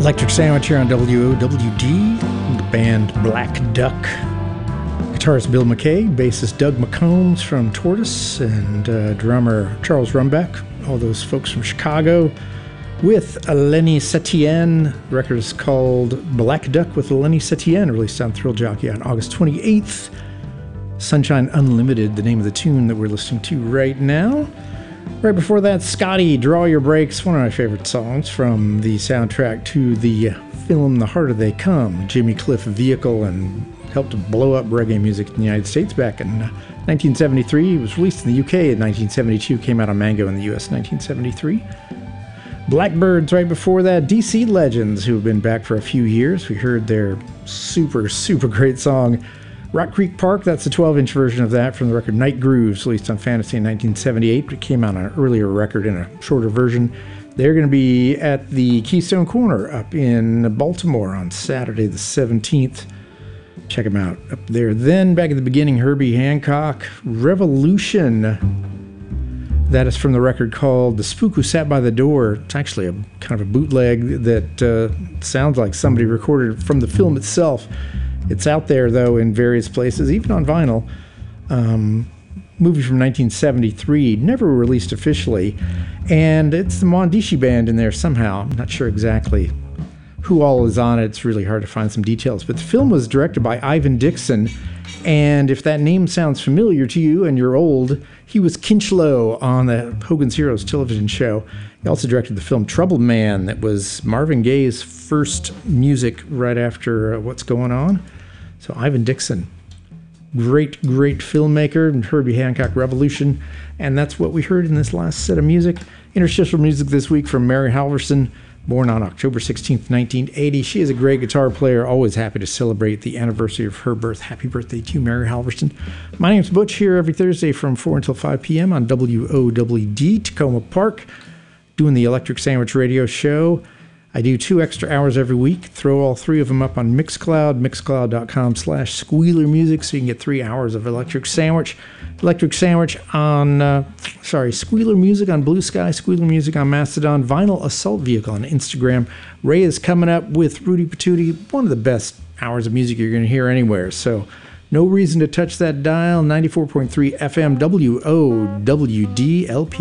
Electric Sandwich here on WOWD, the band Black Duck. Guitarist Bill McKay, bassist Doug McCombs from Tortoise, and drummer Charles Rumback, all those folks from Chicago, with Lenny Setien. The record is called Black Duck with Lenny Setien, released on Thrill Jockey on August 28th. Sunshine Unlimited, the name of the tune that we're listening to right now. Right before that, Scotty, Draw Your Brakes, one of my favorite songs from the soundtrack to the film The Harder They Come, Jimmy Cliff vehicle, and helped to blow up reggae music in the United States back in 1973. It was released in the UK in 1972, came out on Mango in the US in 1973. Blackbirds right before that, DC Legends, who have been back for a few years. We heard their super, super great song, Rock Creek Park. That's the 12-inch version of that from the record Night Grooves, released on Fantasy in 1978. It came out on an earlier record in a shorter version. They're going to be at the Keystone Corner up in Baltimore on Saturday the 17th. Check them out up there. Then, back at the beginning, Herbie Hancock, Revolution. That is from the record called The Spook Who Sat by the Door. It's actually a kind of a bootleg that sounds like somebody recorded from the film itself. It's out there, though, in various places, even on vinyl. Movie from 1973, never released officially. And it's the Mondishi Band in there somehow. I'm not sure exactly who all is on it. It's really hard to find some details. But the film was directed by Ivan Dixon. And if that name sounds familiar to you and you're old, he was Kinchlow on the Hogan's Heroes television show. He also directed the film Trouble Man, that was Marvin Gaye's first music right after What's Going On. So Ivan Dixon, great, great filmmaker, and Herbie Hancock, Revolution. And that's what we heard in this last set of music. Interstitial music this week from Mary Halverson, born on October 16th, 1980. She is a great guitar player, always happy to celebrate the anniversary of her birth. Happy birthday to you, Mary Halverson. My name's Butch, here every Thursday from 4 until 5 p.m. on WOWD, Tacoma Park, doing the Electric Sandwich Radio Show. I do 2 extra hours every week, throw all 3 of them up on Mixcloud, mixcloud.com/Squealer Music, so you can get 3 hours of Electric Sandwich. Electric Sandwich on, Squealer Music on Blue Sky, Squealer Music on Mastodon, Vinyl Assault Vehicle on Instagram. Ray is coming up with Rudy Patootie, one of the best hours of music you're going to hear anywhere, so no reason to touch that dial. 94.3 FM WOWD LP.